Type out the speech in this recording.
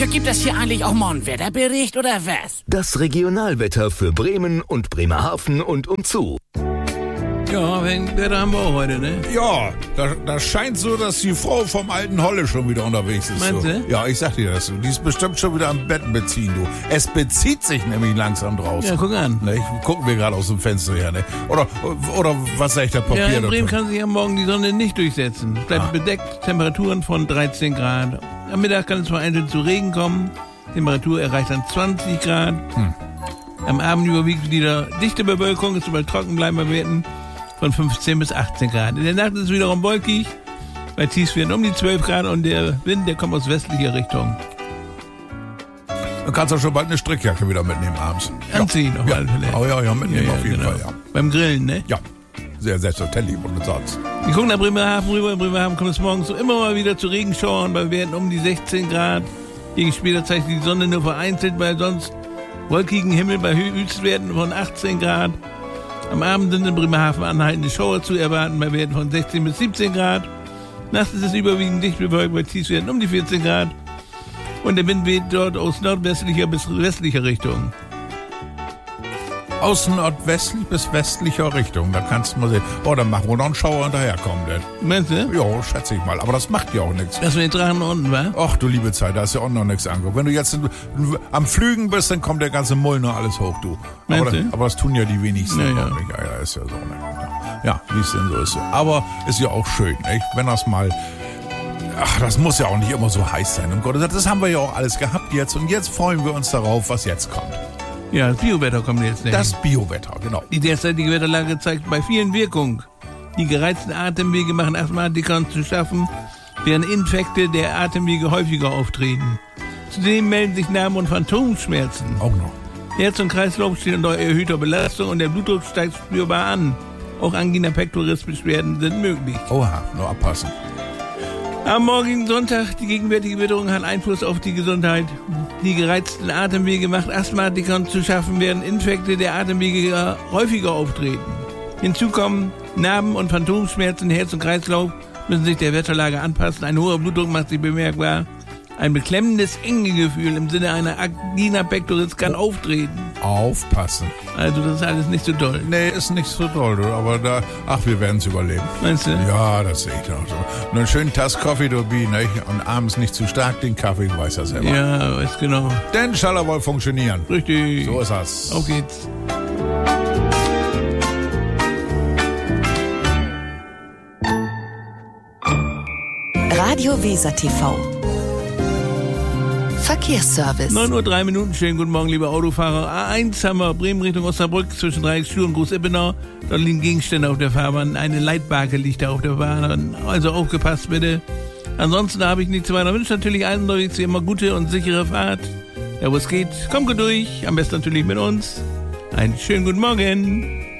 Ja, gibt es hier eigentlich auch mal einen Wetterbericht oder was? Das Regionalwetter für Bremen und Bremerhaven und umzu. Ja, Wetter haben wir auch heute, ne? Ja, da scheint so, dass die Frau vom alten Holle schon wieder unterwegs ist. Meinst du? Ja, ich sag dir das. Die ist bestimmt schon wieder am Betten beziehen, du. Es bezieht sich nämlich langsam draußen. Ja, guck an. Ne, gucken wir gerade aus dem Fenster her, ne? Oder was sagt der Papier Ja, in Bremen dazu? kann sich am Morgen die Sonne nicht durchsetzen. Es bleibt bedeckt, Temperaturen von 13 Grad. Am Mittag kann es vereinzelt zu Regen kommen. Temperatur erreicht dann 20 Grad. Am Abend überwiegt wieder dichte Bewölkung, es soll trocken bleiben bei Werten von 15 bis 18 Grad. In der Nacht ist es wiederum wolkig, bei Tiefstwerten um die 12 Grad und der Wind, der kommt aus westlicher Richtung. Du kannst doch schon bald eine Strickjacke wieder mitnehmen abends. Anziehen auf alle Fälle. Oh ja, mitnehmen auf jeden genau. Fall, ja. Beim Grillen, ne? Ja, sehr selbstverständlich und sonst. Wir gucken nach Bremerhaven rüber. In Bremerhaven kommt es morgens so immer mal wieder zu Regenschauern bei Werten um die 16 Grad. Gegen später zeigt die Sonne nur vereinzelt, bei sonst wolkigen Himmel bei Höchstwerten von 18 Grad. Am Abend sind in Bremerhaven anhaltende Schauer zu erwarten bei Werten von 16 bis 17 Grad. Nachts ist es überwiegend dicht bewölkt bei Tiefstwerten um die 14 Grad. Und der Wind weht dort aus nordwestlicher bis westlicher Richtung. Aus nordwestlich bis westlicher Richtung, da kannst du mal sehen. Oh, dann machen wir noch einen Schauer hinterherkommen, denn. Meinst du? Ja, schätze ich mal. Aber das macht ja auch nichts. Dass wir den Drachen unten, wa? Ach du liebe Zeit, da ist ja auch noch nichts angekommen. Wenn du jetzt am Flügen bist, dann kommt der ganze Mull noch alles hoch, du. Aber das tun ja die wenigsten. Ja. Ja, ist ja so. Ne? Ja, wie es denn so ist. Aber ist ja auch schön, nicht? Wenn das mal... Ach, das muss ja auch nicht immer so heiß sein. Um Gottes Willen, das haben wir ja auch alles gehabt jetzt. Und jetzt freuen wir uns darauf, was jetzt kommt. Ja, das Biowetter kommt jetzt. Ne? Das Biowetter, genau. Die derzeitige Wetterlage zeigt bei vielen Wirkung. Die gereizten Atemwege machen Asthmatikern zu schaffen, während Infekte der Atemwege häufiger auftreten. Zudem melden sich Narben- und Phantomschmerzen. Auch noch. Herz und Kreislauf stehen unter erhöhter Belastung und der Blutdruck steigt spürbar an. Auch Angina pectoris Beschwerden sind möglich. Oha, nur abpassen. Am morgigen Sonntag, die gegenwärtige Witterung hat Einfluss auf die Gesundheit. Die gereizten Atemwege macht Asthmatikern zu schaffen, während Infekte der Atemwege häufiger auftreten. Hinzu kommen Narben- und Phantomschmerzen, Herz und Kreislauf müssen sich der Wetterlage anpassen. Ein hoher Blutdruck macht sich bemerkbar. Ein beklemmendes Engegefühl im Sinne einer Angina pectoris kann auftreten. Aufpassen. Also das ist alles nicht so toll. Nee, ist nicht so toll, du. Aber wir werden es überleben. Meinst du? Ja, das sehe ich doch so. Nur einen schönen Tass Kaffee, du Bi, ne? Und abends nicht zu stark den Kaffee, ich weiß ja selber. Ja, weiß genau. Denn soll er wohl funktionieren. Richtig. So ist das. Auf geht's. Radio Weser TV. Verkehrsservice. 9:03 Uhr. Schönen guten Morgen, liebe Autofahrer. A1 haben wir Bremen Richtung Osnabrück zwischen Dreiecksstuhl und Groß-Ippenau. Dort liegen Gegenstände auf der Fahrbahn. Eine Leitbarke liegt da auf der Bahn. Also aufgepasst bitte. Ansonsten habe ich nichts weiter. Wünsche natürlich allen unterwegs immer gute und sichere Fahrt. Ja, wo es geht, kommt gut durch. Am besten natürlich mit uns. Einen schönen guten Morgen.